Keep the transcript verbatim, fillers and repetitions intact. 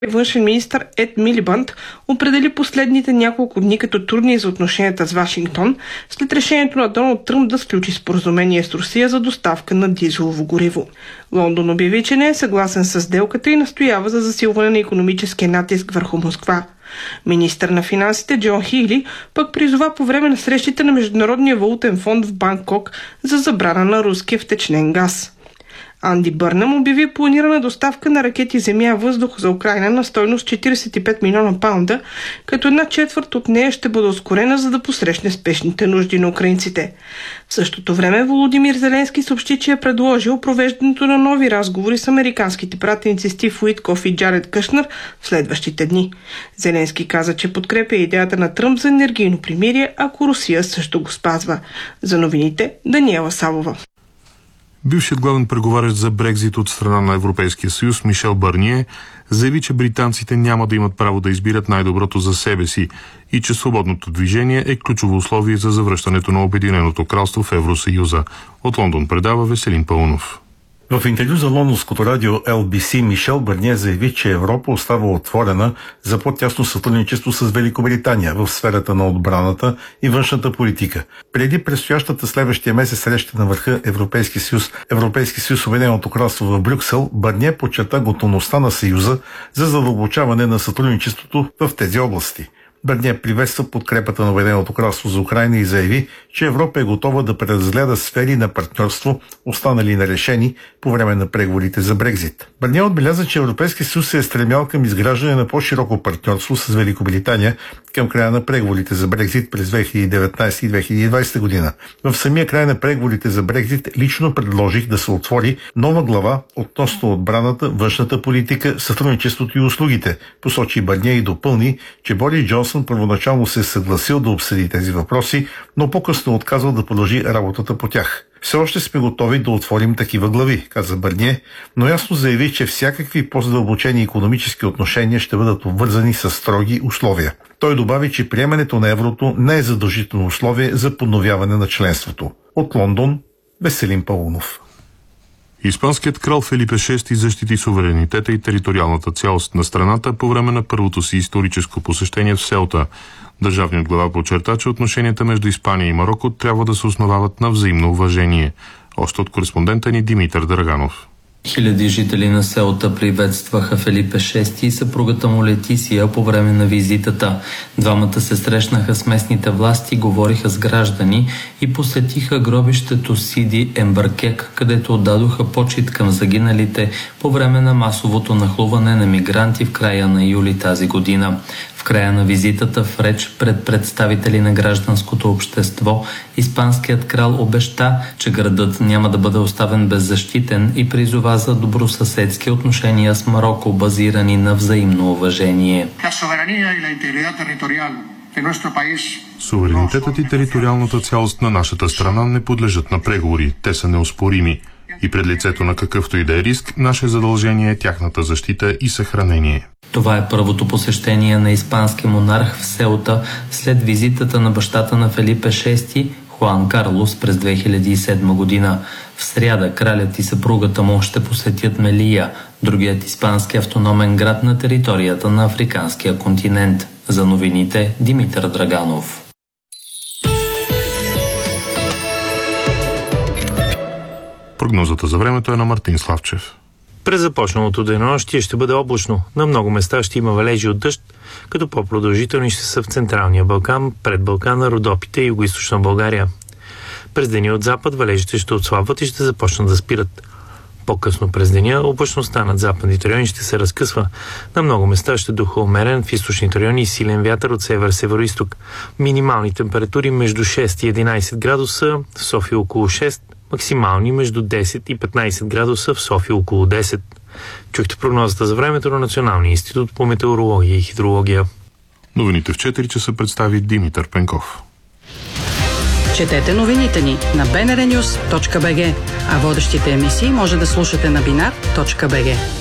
външен министър Ед Милибанд определи последните няколко дни като трудни за отношенията с Вашингтон след решението на Доналд Тръмп да сключи споразумение с Русия за доставка на дизелово гориво. Лондон обяви, че не е съгласен с сделката и настоява за засилване на икономическия натиск върху Москва. Министър на финансите Джон Хили пък призова по време на срещите на Международния валутен фонд в Банкок за забрана на руския втечнен газ. Анди Бърнъм обяви планирана доставка на ракети земя-въздух за Украйна на стойност четиридесет и пет милиона паунда, като една четвърт от нея ще бъде ускорена, за да посрещне спешните нужди на украинците. В същото време Володимир Зеленски съобщи, че е предложил провеждането на нови разговори с американските пратеници Стив Уитков и Джаред Кушнер в следващите дни. Зеленски каза, че подкрепя идеята на Тръмп за енергийно примирие, ако Русия също го спазва. За новините Даниела Савова. Бившият главен преговарящ за Брекзит от страна на Европейския съюз Мишел Бърние заяви, че британците няма да имат право да избират най-доброто за себе си и че свободното движение е ключово условие за завръщането на Обединеното кралство в Евросъюза. От Лондон предава Веселин Паунов. В интервю за лондонското радио Ел Би Си Мишел Бърние заяви, че Европа остава отворена за по-тясно сътрудничество с Великобритания в сферата на отбраната и външната политика. Преди предстоящата следващия месец среща на върха Европейски съюз, Европейски съюз Обединеното кралство в Брюксел, Бърние подчерта готовността на Съюза за задълбочаване на сътрудничеството в тези области. Бърние приветства подкрепата на Обединеното кралство за Украйна и заяви, че Европа е готова да преразгледа сфери на партньорство, останали нерешени по време на преговорите за Брекзит. Бърние отбеляза, че Европейския съюз се е стремял към изграждане на по-широко партньорство с Великобритания към края на преговорите за Брекзит през две хиляди и деветнадесета и две хиляди и двадесета година. В самия край на преговорите за Брекзит лично предложих да се отвори нова глава относно отбраната, външната политика, сътрудничеството и услугите, посочи Бърние и допълни, че Борис Джонсън първоначално се е съгласил да обсъди тези въпроси, но по-късно отказал да продължи работата по тях. Все още сме готови да отворим такива глави, каза Бърние, но ясно заяви, че всякакви по-задълбочени икономически отношения ще бъдат обвързани с строги условия. Той добави, че приемането на еврото не е задължително условие за подновяване на членството. От Лондон, Веселин Паунов. Испанският крал Фелипе шести защити суверенитета и териториалната цялост на страната по време на първото си историческо посещение в Селта. Държавният глава подчерта, че отношенията между Испания и Мароко трябва да се основават на взаимно уважение. Още от кореспондента ни Димитър Драганов. Хиляди жители на Селта приветстваха Фелипе шести и съпругата му Летисия по време на визитата. Двамата се срещнаха с местните власти, говориха с граждани и посетиха гробището Сиди Ембъркек, където отдадоха почит към загиналите по време на масовото нахлуване на мигранти в края на юли тази година. В края на визитата в реч пред представители на гражданското общество, испанският крал обеща, че градът няма да бъде оставен беззащитен и призова за добросъседски отношения с Мароко, базирани на взаимно уважение. Суверенитетът и териториалната цялост на нашата страна не подлежат на преговори. Те са неоспорими. И пред лицето на какъвто и да е риск, наше задължение е тяхната защита и съхранение. Това е първото посещение на испански монарх в Селта след визитата на бащата на Фелипе шести, Хуан Карлос, през две хиляди и седма година. В сряда кралят и съпругата му ще посетят Мелия, другият испански автономен град на територията на африканския континент. За новините Димитър Драганов. Прогнозата за времето е на Мартин Славчев. През започналото денонощие ще бъде облачно. На много места ще има валежи от дъжд, като по-продължителни ще са в Централния Балкан, пред Балкана, Родопите и Югоизточна България. През деня от запад валежите ще отслабват и ще започнат да спират. По-късно през деня облачността над западните райони ще се разкъсва. На много места ще духа умерен, в източните райони и силен вятър от север-североизток. Минимални температури между шест и единадесет градуса, в София около шест, максимални между десет и петнадесет градуса, в София около десет. Чухте прогнозата за времето на Националния институт по метеорология и хидрология. Новините в четири часа представи Димитър Пенков. Четете новините ни на би ен ар нюс точка би джи, а водещите емисии може да слушате на бинар точка би джи.